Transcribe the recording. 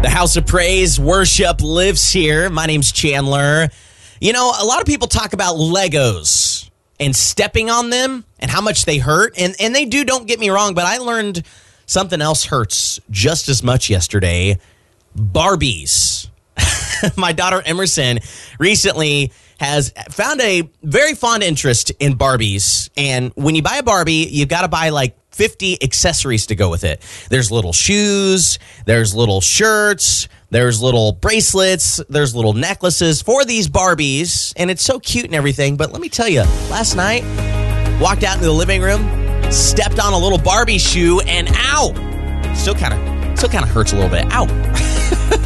The House of Praise Worship lives here. My name's Chandler. You know, a lot of people talk about Legos and stepping on them and how much they hurt. And they do, don't get me wrong, but I learned something else hurts just as much yesterday. Barbies. My daughter Emerson recently has found a very fond interest in Barbies. And when you buy a Barbie, you've got to buy like 50 accessories to go with it. There's little shoes, there's little shirts, there's little bracelets, there's little necklaces for these Barbies. And it's so cute and everything. But let me tell you, last night, walked out into the living room, stepped on a little Barbie shoe, and ow! Still kind of hurts a little bit. Ow!